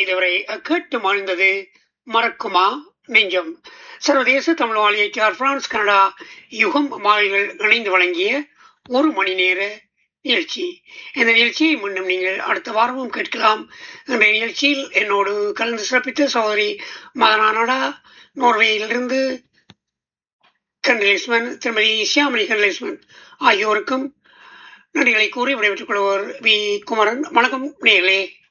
இதுவரை கேட்டு மகிழ்ந்தது மறக்குமா நெஞ்சம். சர்வதேச தமிழ் வாழியை பிரான்ஸ் கனடா யுகம் மாலைகள் இணைந்து வழங்கிய ஒரு மணி நேர நிகழ்ச்சி. இந்த நிகழ்ச்சியை மீண்டும் நீங்கள் அடுத்த வாரமும் கேட்கலாம். இன்றைய நிகழ்ச்சியில் என்னோடு கலந்து சிறப்பித்த சகோதரி மதனானடா நோர்வேயிலிருந்து கண்டலேஸ்மன், திருமதி சியாமணி கண்டலேஸ்மன் ஆகியோருக்கும் நன்றிகளை கூறி விடைபெற்றுக் கொள்வர் வி குமரன். வணக்கம் நேயர்களே.